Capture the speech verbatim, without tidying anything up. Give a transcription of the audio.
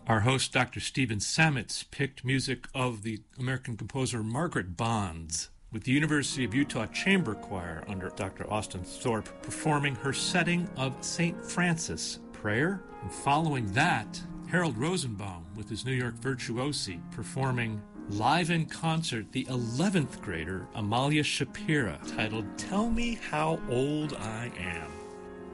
Our host, Doctor Stephen Sametz, picked music of the American composer Margaret Bonds, with the University of Utah Chamber Choir under Doctor Austin Thorpe performing her setting of Saint Francis Prayer. And following that, Harold Rosenbaum with his New York Virtuosi performing live in concert the eleventh grader Amalia Shapira, titled Tell Me How Old I Am.